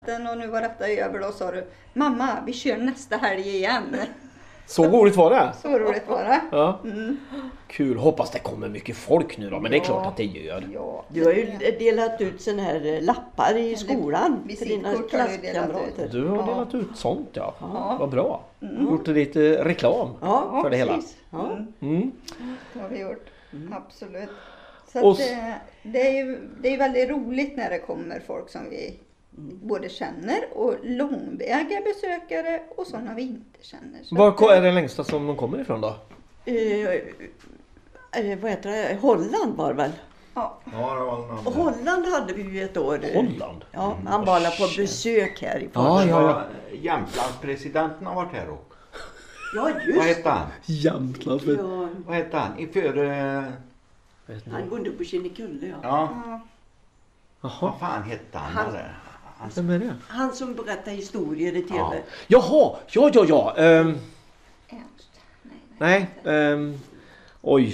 presenten och nu var detta över då, sa du. Mamma, vi kör nästa helg igen. Så roligt var det. Så roligt var det. Ja. Kul, hoppas det kommer mycket folk nu då, men det är klart att det gör. Ja, Du har ju delat ut såna här lappar i skolan till dina visitkort har du delat klasskamrater. Du har delat ut sånt, ja. Vad bra. Gjort lite reklam Ja, för det hela. precis. Ja. Det har vi gjort. Absolut. Och Så att, det är ju väldigt roligt när det kommer folk som vi både känner och långväga besökare och sådana vi inte känner. Så Var är det längsta som de kommer ifrån då? Vad heter det? Holland var det väl? ja. Ja, det var en annan. Holland hade vi ju ett år. Holland? Ja, han var alla på besök här i Ja, Falun. ja. Jämtlandspresidenten har varit här också. Ja, Vad just hette han? Jämtland. ja. Vad hette han? Han bodde på Kinnekulle, ja. Ja, Jaha, vad fan hette han? vem är det? Han som berättar historier i tv. Ja. Jaha, ja. Ernst. Nej. Nej, oj.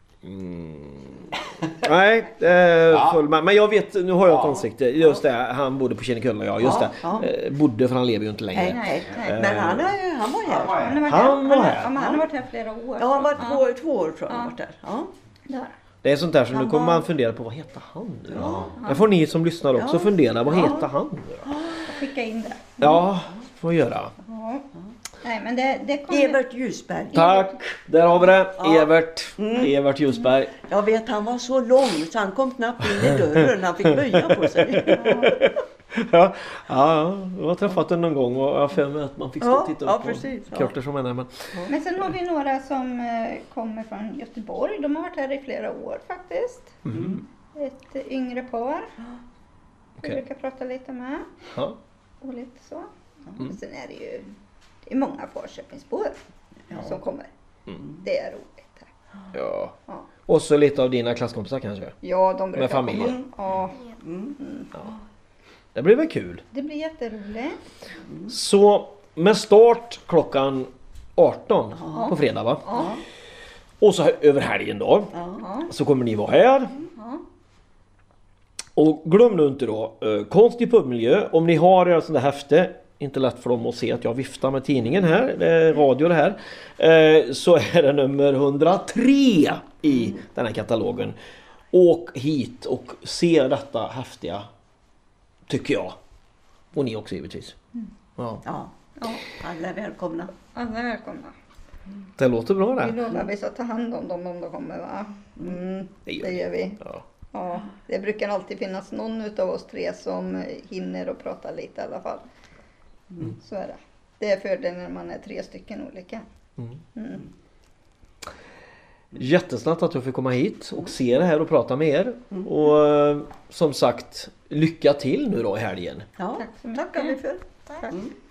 Nej, men jag vet, nu har jag ett ansikte. Just det, han bodde på Kinnekulle, ja, just det. Ja. Bodde, för han lever ju inte längre. Nej. Men han var här. Han har här. varit här flera år. Ja, han var två år tror jag han varit där. Ja. Där. Det är sånt där som nu kommer man fundera på, vad heter han nu då? Det får ni som lyssnar också fundera, vad heter han nu då? Skicka in det. Ja, får göra. Ja. Nej, men det kommer... Evert Ljusberg. Tack, där har vi det. Evert Ljusberg. Jag vet, han var så lång så han kom knappt in i dörren. Han fick böja på sig. Ja, jag har träffat den någon gång och jag har för mig att man fick stå och titta upp på precis. Kurter som henne. Men... Men sen har vi några som kommer från Göteborg. De har varit här i flera år faktiskt. Ett yngre par. Vi brukar prata lite med. Ja. Och lite så. Men sen är det är många Falköpingsbor som kommer. Det är roligt här. Ja. Ja. Och så lite av dina klasskompisar kanske. Ja, de brukar Med familjen. komma. Ja. Det blir väl kul. Det blir jätteroligt. Så med start klockan 18 på fredag va? Ja. Och så över helgen då. Så kommer ni vara här. Och glöm nu inte då, konst i pubmiljö. Om ni har er sån där häfte, inte lätt för dem att se att jag viftar med tidningen här, det är radio det här. Så är det nummer 103 i den här katalogen. Åk hit och se detta häftiga, tycker jag. Och ni också givetvis. Ja. Ja, alla är välkomna. Alla är välkomna. Det låter bra Vi det. lovar att vi ska ta hand om dem om de kommer va? Det Det gör vi. Ja. Ja, det brukar alltid finnas någon utav oss tre som hinner och prata lite i alla fall. Så är det. Det är fördelen när man är 3 stycken olika. Jättesnabbt att jag fick komma hit och se det här och prata med er. Och som sagt, lycka till nu då i helgen. Ja, Tack så mycket. tackar vi för. Tack.